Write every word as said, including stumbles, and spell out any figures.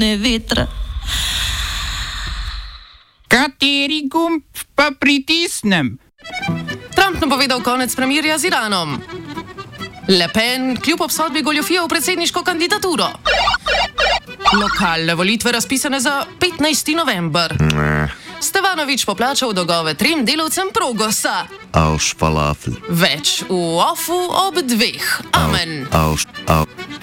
ne vetra. Kateri gumb pa pritisnem? Trump napovedal konec premirja z Iranom. Le Pen kljub obsodbi goljufije v predsedniško kandidaturo. Lokalne volitve razpisane za petnajsti november. Ne. Stevanovič poplačal dolgove trem delavcem Progosa. Auš falafel. Več v ofu ob dveh. Amen. Auš, au.